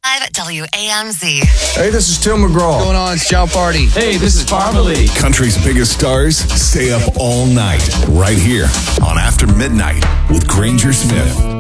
WAMZ. Hey, this is Tim McGraw. What's going on? It's John Party. Hey, this is Parmalee. Country's biggest stars stay up all night right here on After Midnight with Granger Smith.